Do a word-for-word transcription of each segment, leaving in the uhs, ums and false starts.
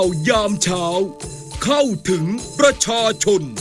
เอายามเช้าเข้าถึงประชาชน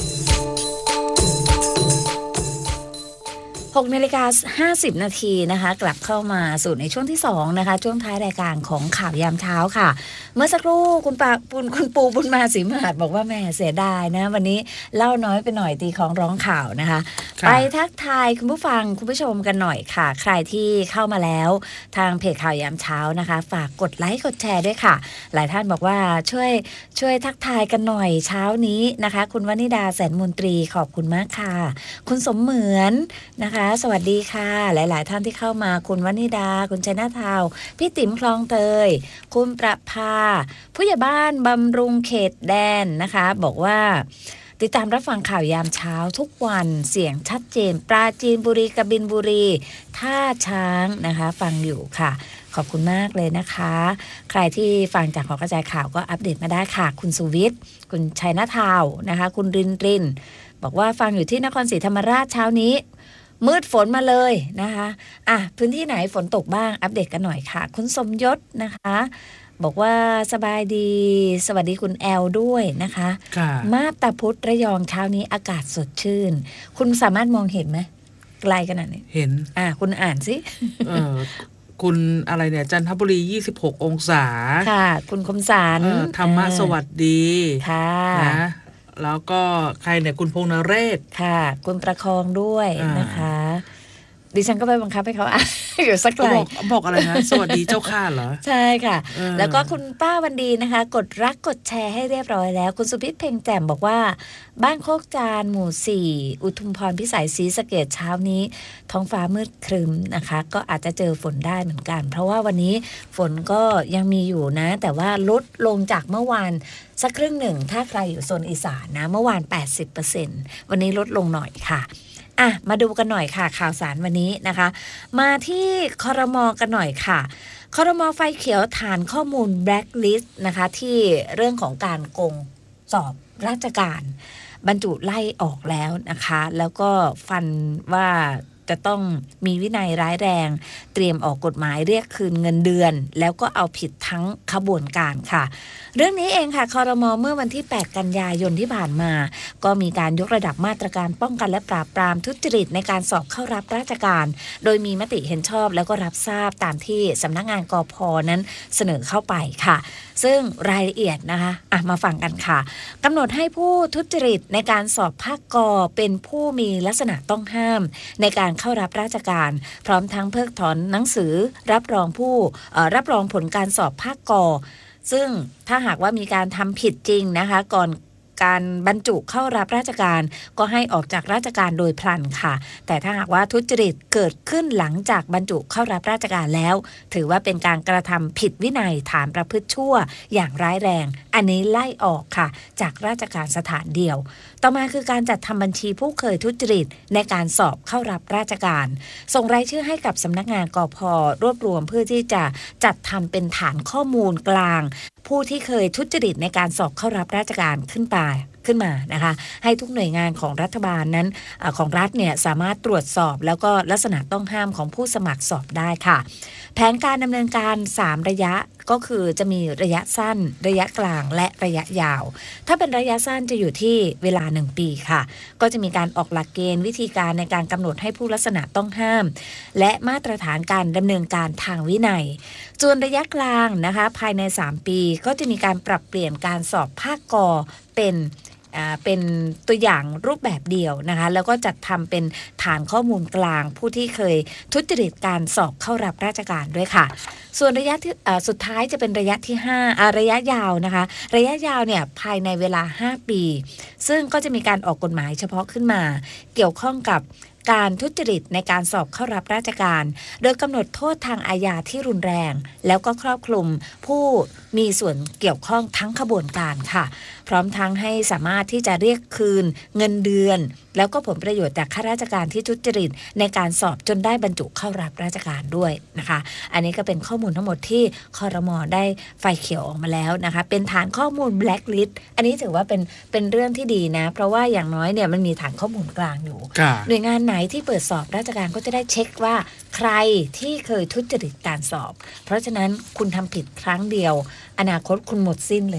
หกนาฬิกาห้าสิบนาทีนะคะกลับเข้ามาสู่ในช่วงที่สองนะคะช่วงท้ายรายการของข่าวยามเช้าค่ะเมื่อสักครู่คุณปาคุณคุณปูบุญมาศรีมหาดบอกว่าแม่เสียดายนะวันนี้เล่าน้อยไปหน่อยตีของร้องข่าวนะคะไปทักทายคุณผู้ฟังคุณผู้ชมกันหน่อยค่ะใครที่เข้ามาแล้วทางเพจข่าวยามเช้านะคะฝากกดไลค์กดแชร์ด้วยค่ะหลายท่านบอกว่าช่วยช่วยทักทายกันหน่อยเช้านี้นะคะคุณวนิดาแสนมนตรีขอบคุณมากค่ะคุณสมเหมือนนะคะสวัสดีค่ะหลายๆท่านที่เข้ามาคุณวนิดาคุณชัยนาทาวพี่ติ๋มคลองเตยคุณประภาผู้ใหญ่บ้านบำรุงเขตแดนนะคะบอกว่าติดตามรับฟังข่าวยามเช้าทุกวันเสียงชัดเจนปราจีนบุรีกบินบุรีท่าช้างนะคะฟังอยู่ค่ะขอบคุณมากเลยนะคะใครที่ฟังจากหอกระจายข่าวก็อัปเดตมาได้ค่ะคุณสุวิทย์คุณชัยนาทาวนะคะคุณรินรินบอกว่าฟังอยู่ที่นครศรีธรรมราชเช้านี้มืดฝนมาเลยนะคะอ่ะพื้นที่ไหนฝนตกบ้างอัปเดตกันหน่อยค่ะคุณสมยศนะคะบอกว่าสบายดีสวัสดีคุณแอลด้วยนะคะมาบตาพุธระยองเช้านี้อากาศสดชื่นคุณสามารถมองเห็นไหมไกลขนาดนี้เห็นอ่ะคุณอ่านสิเออคุณอะไรเนี่ยจันทบุรียี่สิบหกองศาค่ะคุณคมสารธรรมะสวัสดีค่ะนะแล้วก็ใครเนี่ยคุณพงษ์นเรศค่ะคุณประคองด้วยนะคะดิฉันก็ไปบังคับให้เขาอ่านอยู่สักไกลบอกอะไรนะสวัสดีเจ้าข้าเหรอใช่ค่ะแล้วก็คุณป้าวันดีนะคะกดรักกดแชร์ให้เรียบร้อยแล้วคุณสุพิษเพ่งแจ่มบอกว่าบ้านโคกจานหมู่สี่อุทุมพรพิสัยศรีสะเกษเช้านี้ท้องฟ้ามืดครึ้มนะคะก็อาจจะเจอฝนได้เหมือนกันเพราะว่าวันนี้ฝนก็ยังมีอยู่นะแต่ว่าลดลงจากเมื่อวานสักครึ่งหนึ่งถ้าใครอยู่โซนอีสานนะเมื่อวาน แปดสิบเปอร์เซ็นต์ วันนี้ลดลงหน่อยค่ะอ่ะมาดูกันหน่อยค่ะข่าวสารวันนี้นะคะมาที่ครม.กันหน่อยค่ะครม.ไฟเขียวฐานข้อมูลแบล็คลิสต์นะคะที่เรื่องของการโกงสอบราชการบรรจุไล่ออกแล้วนะคะแล้วก็ฟันว่าจะต้องมีวินัยร้ายแรงเตรียมออกกฎหมายเรียกคืนเงินเดือนแล้วก็เอาผิดทั้งขบวนการค่ะเรื่องนี้เองค่ะครม.เมื่อวันที่แปดกันยายนที่ผ่านมาก็มีการยกระดับมาตรการป้องกันและปราบปรามทุจริตในการสอบเข้ารับราชการโดยมีมติเห็นชอบแล้วก็รับทราบตามที่สำนักงานกพ.นั้นเสนอเข้าไปค่ะซึ่งรายละเอียดนะคะอ่ะมาฟังกันค่ะกำหนดให้ผู้ทุจริตในการสอบภาคก.เป็นผู้มีลักษณะต้องห้ามในการเข้ารับราชการพร้อมทั้งเพิกถอนหนังสือรับรองผู้รับรองผลการสอบภาคก.ซึ่งถ้าหากว่ามีการทำผิดจริงนะคะก่อนการบรรจุเข้ารับราชการก็ให้ออกจากราชการโดยพลันค่ะแต่ถ้าหากว่าทุจริตเกิดขึ้นหลังจากบรรจุเข้ารับราชการแล้วถือว่าเป็นการกระทำผิดวินัยฐานประพฤติชั่วอย่างร้ายแรงอันนี้ไล่ออกค่ะจากราชการสถานเดียวต่อมาคือการจัดทำบัญชีผู้เคยทุจริตในการสอบเข้ารับราชการส่งรายชื่อให้กับสำนักงานกพ.รวบรวมเพื่อที่จะจัดทำเป็นฐานข้อมูลกลางผู้ที่เคยทุจริตในการสอบเข้ารับราชการขึ้นไปขึ้นมานะคะให้ทุกหน่วยงานของรัฐบาลนั้นอของรัฐเนี่ยสามารถตรวจสอบแล้วก็ลักษณะต้องห้ามของผู้สมัครสอบได้ค่ะแผนการดำเนินการสามระยะก็คือจะมีระยะสั้นระยะกลางและระยะยาวถ้าเป็นระยะสั้นจะอยู่ที่เวลาหนึ่งปีค่ะก็จะมีการออกหลักเกณฑ์วิธีการในการกำหนดให้ผู้ลักษณะต้องห้ามและมาตรฐานการดำเนินการทางวินัยส่วนระยะกลางนะคะภายในสามปีก็จะมีการปรับเปลี่ยนการสอบภาคก.เป็นเป็นตัวอย่างรูปแบบเดียวนะคะแล้วก็จัดทำเป็นฐานข้อมูลกลางผู้ที่เคยทุจริตการสอบเข้ารับราชการด้วยค่ะส่วนระยะที่สุดท้ายจะเป็นระยะที่ห้าระยะยาวนะคะระยะยาวเนี่ยภายในเวลาห้าปีซึ่งก็จะมีการออกกฎหมายเฉพาะขึ้นมาเกี่ยวข้องกับการทุจริตในการสอบเข้ารับราชการโดยกำหนดโทษทางอาญาที่รุนแรงแล้วก็ครอบคลุมผู้มีส่วนเกี่ยวข้องทั้งขบวนการค่ะพร้อมทั้งให้สามารถที่จะเรียกคืนเงินเดือนแล้วก็ผลประโยชน์จากข้าราชการที่ทุจริตในการสอบจนได้บรรจุเข้ารับราชการด้วยนะคะอันนี้ก็เป็นข้อมูลทั้งหมดที่ครม.ได้ไฟเขียวออกมาแล้วนะคะเป็นฐานข้อมูลแบล็คลิสต์อันนี้ถือว่าเป็นเป็นเรื่องที่ดีนะเพราะว่าอย่างน้อยเนี่ยมันมีฐานข้อมูลกลางอยู่หน่วยงานไหนที่เปิดสอบราชการก็จะได้เช็คว่าใครที่เคยทุจริตการสอบเพราะฉะนั้นคุณทำผิดครั้งเดียวอนาคตคุณหมดสิ้นเลยนะ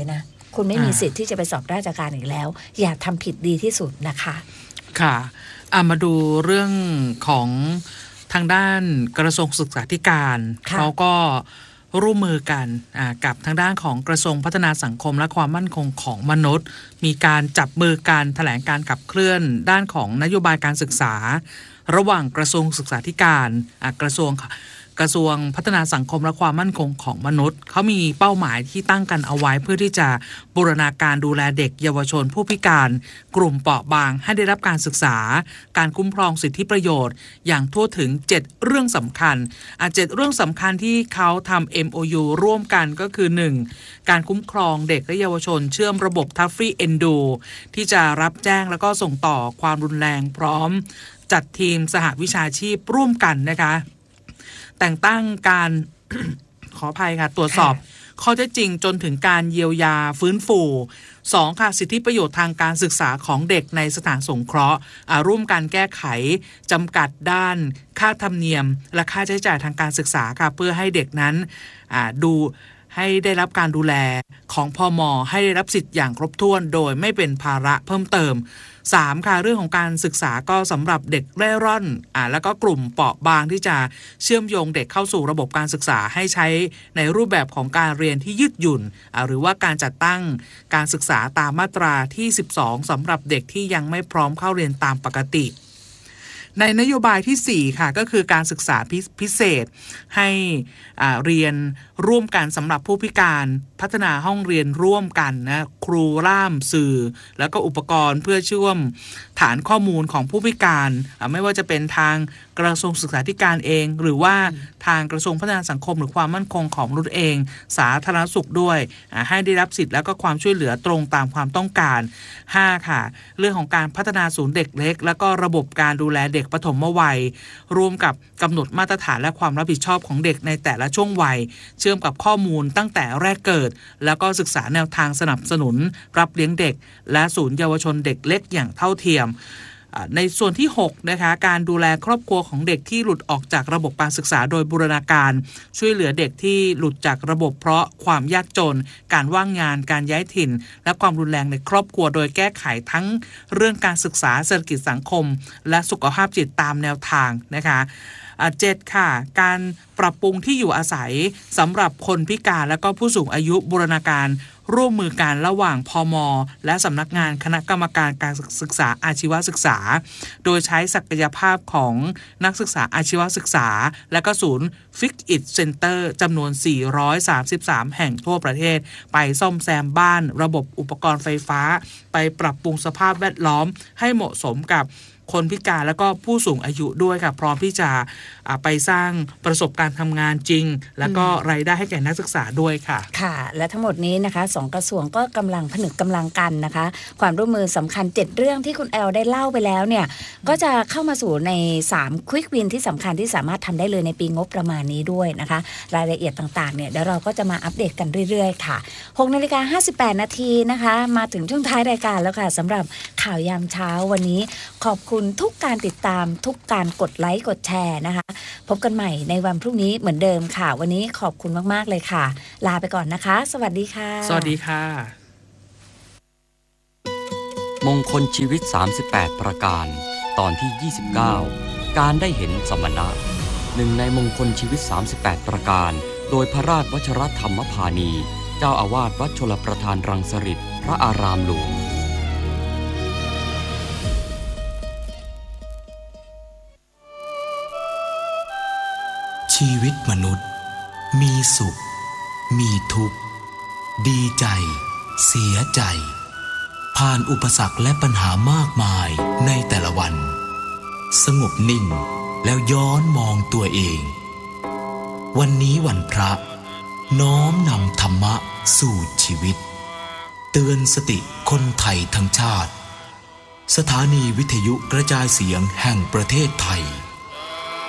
คุณไม่มีสิทธิ์ที่จะไปสอบราชการอีกแล้วอย่าทำผิดดีที่สุดนะคะค่ะเอามาดูเรื่องของทางด้านกระทรวงศึกษาธิการเขาก็ร่วมมือกันกับทางด้านของกระทรวงพัฒนาสังคมและความมั่นคงของมนุษย์มีการจับมือการแถลงการขับเคลื่อนด้านของนโยบายการศึกษาระหว่างกระทรวงศึกษาธิการกระทรวงกระทรวงพัฒนาสังคมและความมั่นคงของมนุษย์เขามีเป้าหมายที่ตั้งกันเอาไว้เพื่อที่จะบูรณาการดูแลเด็กเยาวชนผู้พิการกลุ่มเปราะบางให้ได้รับการศึกษาการคุ้มครองสิทธิประโยชน์อย่างทั่วถึงเจ็ดเรื่องสำคัญอ่ะเจ็ดเรื่องสำคัญที่เขาทำ เอ็ม โอ ยู ร่วมกันก็คือ หนึ่ง การคุ้มครองเด็กและเยาวชนเชื่อมระบบทัฟฟี่เอนดูที่จะรับแจ้งแล้วก็ส่งต่อความรุนแรงพร้อมจัดทีมสหวิชาชีพร่วมกันนะคะแต่งตั้งการ ขออภัยค่ะตรวจสอบข้อเท็จจริงจนถึงการเยียวยาฟื้นฟูสองค่ะสิทธิประโยชน์ทางการศึกษาของเด็กในสถานสงเคราะห์ร่วมกันแก้ไขจำกัดด้านค่าธรรมเนียมและค่าใช้จ่ายทางการศึกษาค่ะเพื่อให้เด็กนั้นดูให้ได้รับการดูแลของพม.ให้ได้รับสิทธิ์อย่างครบถ้วนโดยไม่เป็นภาระเพิ่มเติมสามค่ะเรื่องของการศึกษาก็สำหรับเด็กเร่ร่อนอ่าแล้วก็กลุ่มเปราะบางที่จะเชื่อมโยงเด็กเข้าสู่ระบบการศึกษาให้ใช้ในรูปแบบของการเรียนที่ยืดหยุ่นอ่าหรือว่าการจัดตั้งการศึกษาตามมาตราที่สิบสองสำหรับเด็กที่ยังไม่พร้อมเข้าเรียนตามปกติในนโยบายที่สี่ค่ะก็คือการศึกษาพิเศษให้เรียนร่วมกันสำหรับผู้พิการพัฒนาห้องเรียนร่วมกันนะครูล่ามสื่อแล้วก็อุปกรณ์เพื่อเชื่อมฐานข้อมูลของผู้พิการไม่ว่าจะเป็นทางกระทรวงศึกษาธิการเองหรือว่าทางกระทรวงพัฒนาสังคมหรือความมั่นคงของมนุษย์เองสาธารณสุขด้วยให้ได้รับสิทธิ์แล้วก็ความช่วยเหลือตรงตามความต้องการห้าค่ะเรื่องของการพัฒนาศูนย์เด็กเล็กแล้วก็ระบบการดูแลเด็กปฐมวัยร่วมกับกำหนดมาตรฐานและความรับผิดชอบของเด็กในแต่ละช่วงวัยเชื่อมกับข้อมูลตั้งแต่แรกเกิดแล้วก็ศึกษาแนวทางสนับสนุนรับเลี้ยงเด็กและศูนย์เยาวชนเด็กเล็กอย่างเท่าเทียมในส่วนที่หกนะคะการดูแลครอบครัวของเด็กที่หลุดออกจากระบบการศึกษาโดยบูรณาการช่วยเหลือเด็กที่หลุดจากระบบเพราะความยากจนการว่างงานการย้ายถิ่นและความรุนแรงในครอบครัวโดยแก้ไขทั้งเรื่องการศึกษาเศรษฐกิจสังคมและสุขภาพจิตตามแนวทางนะคะเจ็ดค่ะการปรับปรุงที่อยู่อาศัยสำหรับคนพิการและก็ผู้สูงอายุบูรณาการร่วมมือกันระหว่างพม.และสำนักงานคณะกรรมการการศึกษาอาชีวศึกษาโดยใช้ศักยภาพของนักศึกษาอาชีวศึกษาและก็ศูนย์ Fix It Center จำนวน สี่ร้อยสามสิบสาม แห่งทั่วประเทศไปซ่อมแซมบ้านระบบอุปกรณ์ไฟฟ้าไปปรับปรุงสภาพแวดล้อมให้เหมาะสมกับคนพิการแล้วก็ผู้สูงอายุด้วยค่ะพร้อมที่จะไปสร้างประสบการณ์ทำงานจริงแล้วก็รายได้ให้แก่นักศึกษาด้วยค่ะค่ะและทั้งหมดนี้นะคะสองกระทรวงก็กำลังผนึกกำลังกันนะคะความร่วมมือสำคัญเจ็ดเรื่องที่คุณแอลได้เล่าไปแล้วเนี่ยก็จะเข้ามาสู่ในสาม Quick Win ที่สำคัญที่สามารถทำได้เลยในปีงบประมาณนี้ด้วยนะคะรายละเอียดต่างๆเนี่ยเดี๋ยวเราก็จะมาอัปเดตกันเรื่อยๆค่ะหกนาฬิกาห้าสิบแปดนาทีนะคะมาถึงช่วงท้ายรายการแล้วค่ะสำหรับข่าวยามเช้าวันนี้ขอบคุณทุกการติดตามทุกการกดไลค์กดแชร์นะคะพบกันใหม่ในวันพรุ่งนี้เหมือนเดิมค่ะวันนี้ขอบคุณมากๆเลยค่ะลาไปก่อนนะคะสวัสดีค่ะสวัสดีค่ะมงคลชีวิตสามสิบแปดประการตอนที่ยี่สิบเก้าการได้เห็นสมณะหนึ่งในมงคลชีวิตสามสิบแปดประการโดยพระราชวชรธรรมพานีเจ้าอาวาสวัดชลประทานรังสฤษฎ์พระอารามหลวงชีวิตมนุษย์มีสุขมีทุกข์ดีใจเสียใจผ่านอุปสรรคและปัญหามากมายในแต่ละวันสงบนิ่งแล้วย้อนมองตัวเองวันนี้วันพระน้อมนำธรรมะสู่ชีวิตเตือนสติคนไทยทั้งชาติสถานีวิทยุกระจายเสียงแห่งประเทศไทย